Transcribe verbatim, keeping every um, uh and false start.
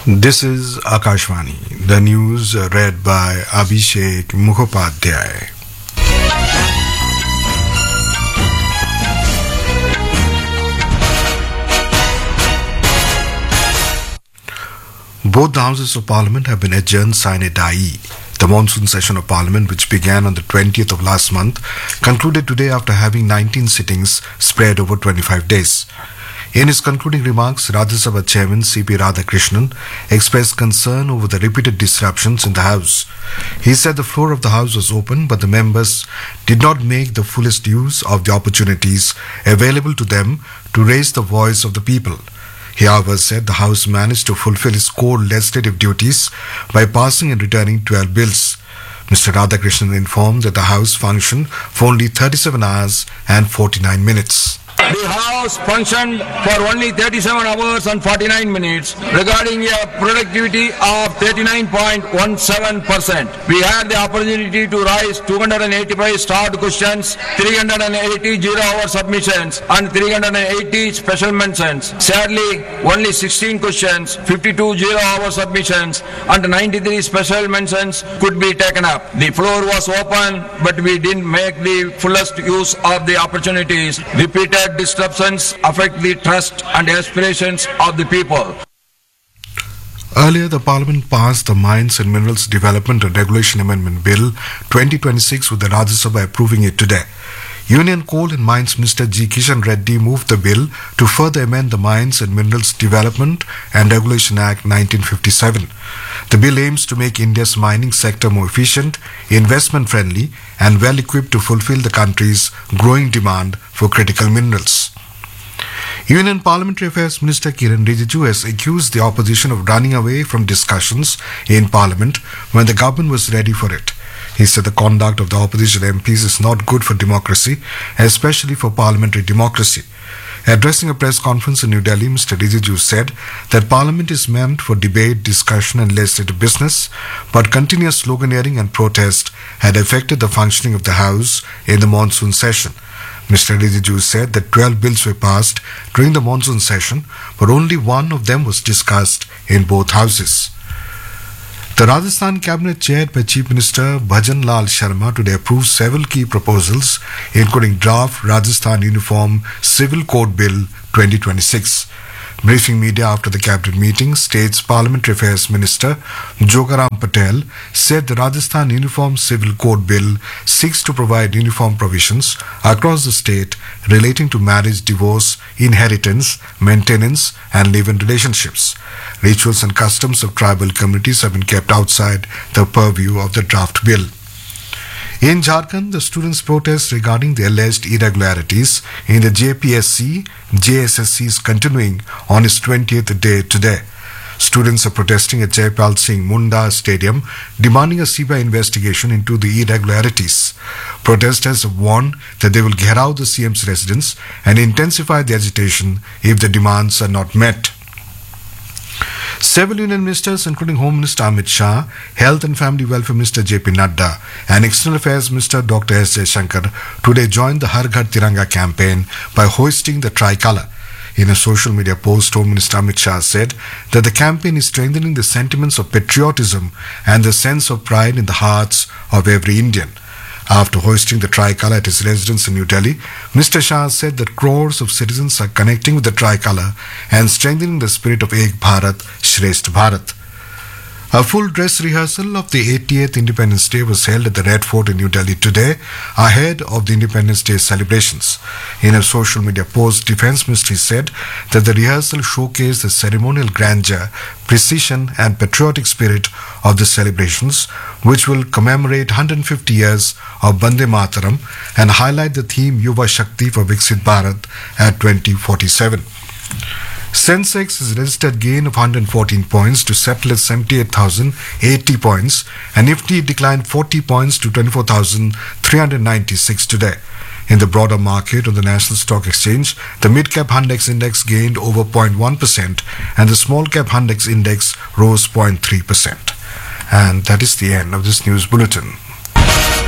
This is Akashvani. The news uh, read by Abhishek Mukhopadhyay. Both the Houses of Parliament have been adjourned sine die. The monsoon session of Parliament, which began on the twentieth of last month, concluded today after having nineteen sittings spread over twenty-five days. In his concluding remarks, Rajya Sabha Chairman C P Radhakrishnan expressed concern over the repeated disruptions in the House. He said the floor of the House was open, but the members did not make the fullest use of the opportunities available to them to raise the voice of the people. He, however, said the House managed to fulfill its core legislative duties by passing and returning twelve bills. Mister Radhakrishnan informed that the House functioned for only thirty-seven hours and forty-nine minutes. The House functioned for only thirty-seven hours and forty-nine minutes, regarding a productivity of thirty-nine point one seven percent. We had the opportunity to raise two hundred eighty-five start questions, three hundred eighty zero-hour submissions, and three hundred eighty special mentions. Sadly, only sixteen questions, fifty-two zero-hour submissions, and ninety-three special mentions could be taken up. The floor was open, but we didn't make the fullest use of the opportunities. Repeated disruptions affect the trust and aspirations of the people. Earlier, the Parliament passed the Mines and Minerals Development and Regulation Amendment Bill twenty twenty-six, with the Rajya Sabha approving it today. Union Coal and Mines Minister G. Kishan Reddy moved the bill to further amend the Mines and Minerals Development and Regulation Act nineteen fifty-seven. The bill aims to make India's mining sector more efficient, investment-friendly, and well-equipped to fulfill the country's growing demand for critical minerals. Union Parliamentary Affairs Minister Kiran Rijiju has accused the opposition of running away from discussions in Parliament when the government was ready for it. He said the conduct of the opposition M Ps is not good for democracy, especially for parliamentary democracy. Addressing a press conference in New Delhi, Mister Rijiju said that Parliament is meant for debate, discussion and legislative business, but continuous sloganeering and protest had affected the functioning of the House in the monsoon session. Mister Rijiju said that twelve bills were passed during the monsoon session, but only one of them was discussed in both houses. The Rajasthan Cabinet, chaired by Chief Minister Bhajan Lal Sharma, today approved several key proposals, including draft Rajasthan Uniform Civil Code Bill twenty twenty-six. Briefing media after the cabinet meeting, State's Parliamentary Affairs Minister Jogaram Patel said the Rajasthan Uniform Civil Code Bill seeks to provide uniform provisions across the state relating to marriage, divorce, inheritance, maintenance and live-in relationships. Rituals and customs of tribal communities have been kept outside the purview of the draft bill. In Jharkhand, the students' protest regarding the alleged irregularities in the J P S C J S S C is continuing on its twentieth day today. Students are protesting at Jaipal Singh Munda Stadium, demanding a C B I investigation into the irregularities. Protesters have warned that they will gheraw the C M's residence and intensify the agitation if the demands are not met. Several union ministers, including Home Minister Amit Shah, Health and Family Welfare Minister J P Nadda, and External Affairs Minister Doctor S Jaishankar, today joined the Har Ghar Tiranga campaign by hoisting the tricolour. In a social media post, Home Minister Amit Shah said that the campaign is strengthening the sentiments of patriotism and the sense of pride in the hearts of every Indian. After hoisting the tricolour at his residence in New Delhi, Mister Shah said that crores of citizens are connecting with the tricolour and strengthening the spirit of Ek Bharat, Shresth Bharat. A full dress rehearsal of the eightieth Independence Day was held at the Red Fort in New Delhi today, ahead of the Independence Day celebrations. In a social media post, Defence Ministry said that the rehearsal showcased the ceremonial grandeur, precision and patriotic spirit of the celebrations, which will commemorate one hundred fifty years of Bande Mataram and highlight the theme Yuva Shakti for Viksit Bharat at twenty forty-seven. Sensex has registered gain of one hundred fourteen points to settle at seventy-eight thousand eighty points, and Nifty declined forty points to twenty-four thousand three hundred ninety-six today. In the broader market on the National Stock Exchange, the mid-cap Hundex index gained over zero point one percent and the small-cap Hundex index rose zero point three percent. And that is the end of this news bulletin.